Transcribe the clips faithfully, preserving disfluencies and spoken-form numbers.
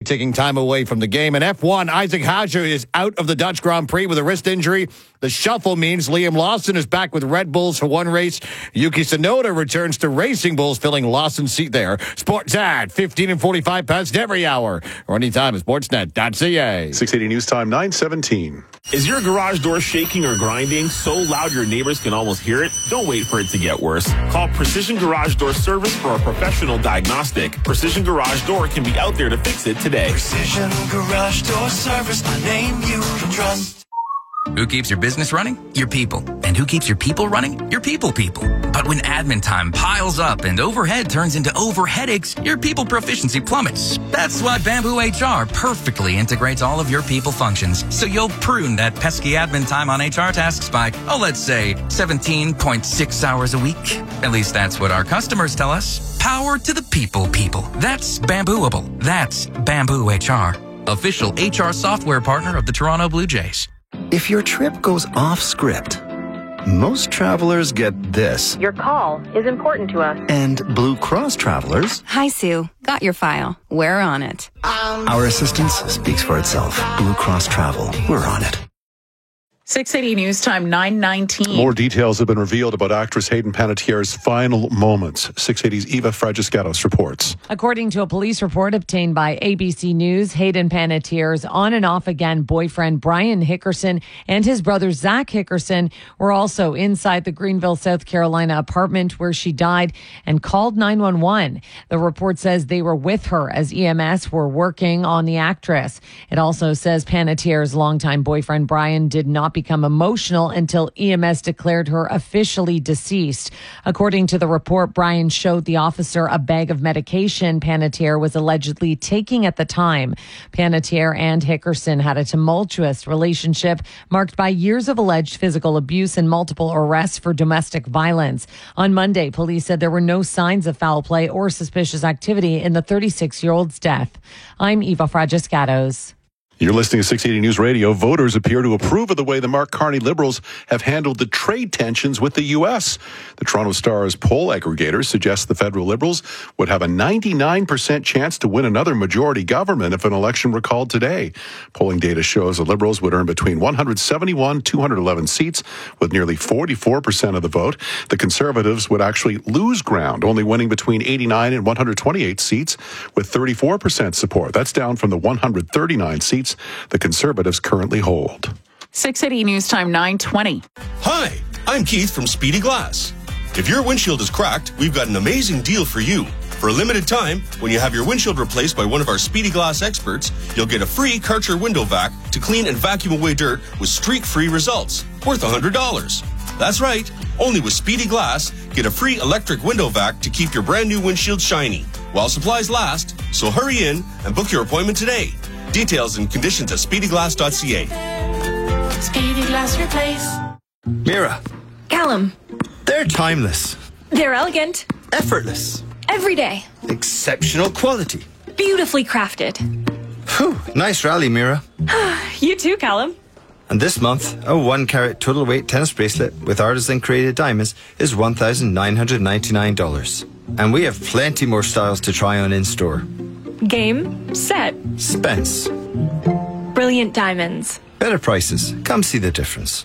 taking time away from the game. And F one, Isaac Hager is out of the Dutch Grand Prix with a wrist injury. The shuffle means Liam Lawson is back with Red Bulls for one race. Yuki Tsunoda returns to Racing Bulls, filling Lawson's seat there. Sportsnet, fifteen and forty-five past every hour, or anytime at sportsnet dot c a. six eighty News Time, nine seventeen. Is your garage door shaking or grinding so loud your neighbors can almost hear it? Don't wait for it to get worse. Call Precision Garage Door Service for a professional diagnostic. Precision Garage Door can be out there to fix it today. Precision Garage Door Service, a name you can trust. Who keeps your business running? Your people. And who keeps your people running? Your people people. But when admin time piles up and overhead turns into over headaches, your people proficiency plummets. That's why Bamboo H R perfectly integrates all of your people functions. So you'll prune that pesky admin time on H R tasks by, oh, let's say seventeen point six hours a week. At least that's what our customers tell us. Power to the people people. That's Bambooable. That's Bamboo H R. Official H R software partner of the Toronto Blue Jays. If your trip goes off script, most travelers get this. Your call is important to us. And Blue Cross travelers... Hi, Sue. Got your file. We're on it. Our assistance speaks for itself. Blue Cross Travel. We're on it. six eighty News Time, nine nineteen. More details have been revealed about actress Hayden Panettiere's final moments. six eighty's Eva Fragiscatos reports. According to a police report obtained by A B C News, Hayden Panettiere's on and off again boyfriend Brian Hickerson and his brother Zach Hickerson were also inside the Greenville, South Carolina apartment where she died and called nine one one. The report says they were with her as E M S were working on the actress. It also says Panettiere's longtime boyfriend Brian did not become emotional until E M S declared her officially deceased. According to the report, Brian showed the officer a bag of medication Panettiere was allegedly taking at the time. Panettiere and Hickerson had a tumultuous relationship marked by years of alleged physical abuse and multiple arrests for domestic violence. On Monday, police said there were no signs of foul play or suspicious activity in the thirty-six-year-old's death. I'm Eva Fragiscatos. You're listening to six eighty News Radio. Voters appear to approve of the way the Mark Carney Liberals have handled the trade tensions with the U S. The Toronto Star's poll aggregators suggest the federal Liberals would have a ninety-nine percent chance to win another majority government if an election were called today. Polling data shows the Liberals would earn between one hundred seventy-one, two hundred eleven seats with nearly forty-four percent of the vote. The Conservatives would actually lose ground, only winning between eighty-nine and one hundred twenty-eight seats with thirty-four percent support. That's down from the one hundred thirty-nine seats the Conservatives currently hold. six eighty News Time, nine twenty. Hi, I'm Keith from Speedy Glass. If your windshield is cracked, we've got an amazing deal for you. For a limited time, when you have your windshield replaced by one of our Speedy Glass experts, you'll get a free Karcher window vac to clean and vacuum away dirt with streak-free results, worth one hundred dollars. That's right, only with Speedy Glass, get a free electric window vac to keep your brand new windshield shiny, while supplies last, so hurry in and book your appointment today. Details and conditions at speedy glass dot c a. Speedy Glass Replace. Mira, Callum. they're timeless, They're elegant. effortless, Every day. exceptional quality. Beautifully crafted. Whew, nice rally, Mira. You too, Callum. And this month, a one carat total weight tennis bracelet with artisan created diamonds is one thousand nine hundred ninety-nine dollars. And we have plenty more styles to try on in store. Game, set, Spence. brilliant diamonds. Better prices. Come see the difference.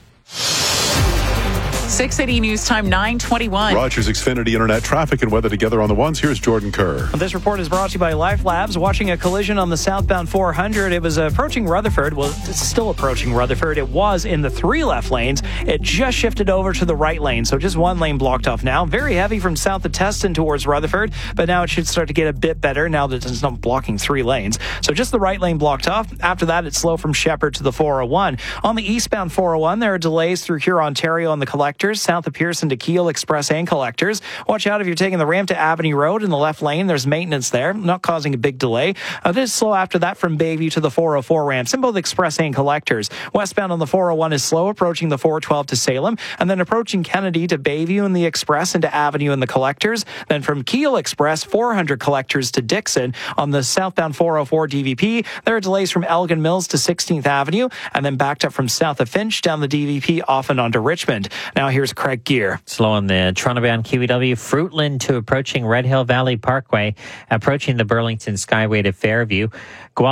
six eighty News Time, nine twenty-one. Rogers Xfinity Internet traffic and weather together on the ones. Here's Jordan Kerr. This report is brought to you by Life Labs. Watching a collision on the southbound four hundred. It was approaching Rutherford. Well, it's still approaching Rutherford. It was in the three left lanes. It just shifted over to the right lane. So just one lane blocked off now. Very heavy from south of Teston towards Rutherford. But now it should start to get a bit better now that it's not blocking three lanes. So just the right lane blocked off. After that, it's slow from Shepherd to the four oh one. On the eastbound four oh one, there are delays through Huron, Ontario on the collectors. South of Pearson to Kiel Express and collectors. Watch out if you're taking the ramp to Avenue Road in the left lane. There's maintenance there, not causing a big delay. Uh, it is slow after that from Bayview to the four oh four ramps in both express and collectors. Westbound on the four oh one is slow, approaching the four twelve to Salem, and then approaching Kennedy to Bayview in the express and to Avenue in the collectors. Then from Kiel Express, four hundred collectors to Dixon on the southbound four oh four D V P. There are delays from Elgin Mills to sixteenth Avenue, and then backed up from south of Finch down the D V P off and onto Richmond. Now here's Craig Gear. Slow on the Toronto-bound Q E W, Fruitland to approaching Red Hill Valley Parkway, approaching the Burlington Skyway to Fairview.